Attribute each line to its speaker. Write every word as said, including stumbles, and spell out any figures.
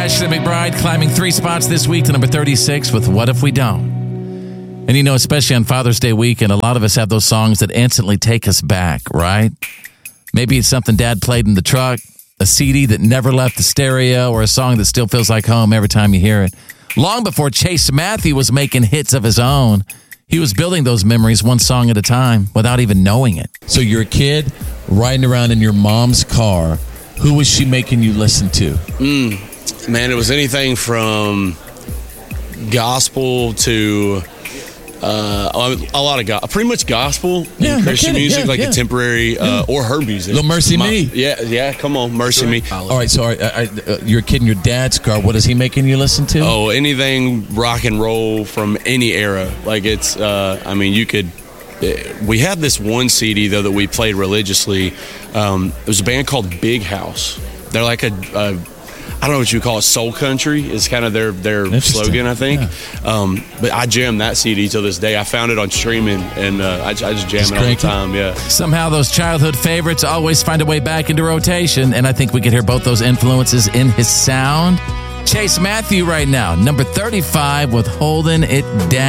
Speaker 1: Ashley McBryde climbing three spots this week to number thirty-six with What If We Don't? And you know, especially on Father's Day weekend, a lot of us have those songs that instantly take us back, right? Maybe it's something Dad played in the truck, a C D that never left the stereo, or a song that still feels like home every time you hear it. Long before Chase Matthew was making hits of his own, he was building those memories one song at a time without even knowing it.
Speaker 2: So you're a kid riding around in your mom's car. Who was she making you listen to?
Speaker 3: Mm, man, it was anything from gospel to uh, a lot of go- pretty much gospel,
Speaker 2: Yeah,
Speaker 3: and
Speaker 2: no
Speaker 3: Christian
Speaker 2: kidding.
Speaker 3: music,
Speaker 2: Yeah,
Speaker 3: like
Speaker 2: yeah.
Speaker 3: contemporary uh, or her music.
Speaker 2: Little Mercy
Speaker 3: My-
Speaker 2: Me.
Speaker 3: Yeah, yeah. Come on, Mercy Me.
Speaker 2: All right, so I, I, uh, you're a kid in your dad's car. What is he making you listen to?
Speaker 3: Oh, anything rock and roll from any era. Like it's, uh, I mean, you could. We had this one C D though that we played religiously. Um, it was a band called Big House. They're like a, a I don't know what you would call it, soul country is kind of their their
Speaker 2: Interesting.
Speaker 3: slogan, I think.
Speaker 2: Yeah.
Speaker 3: Um, but I jam that C D till this day. I found it on streaming, and uh, I, I just jam
Speaker 2: Just
Speaker 3: it all the
Speaker 2: crank it?
Speaker 3: time. Yeah.
Speaker 1: Somehow those childhood favorites always find a way back into rotation, and I think we could hear both those influences in his sound. Chase Matthew right now, number thirty-five with Holding It Down.